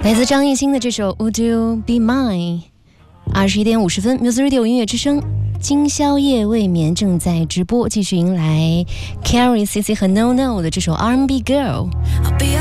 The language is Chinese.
来自张艺兴的这首 Would You Be Mine。 21点50分 Music Radio 音乐之声，今宵夜未眠正在直播，继续迎来 Carrie CC 和 No No 的这首 R&B Girl。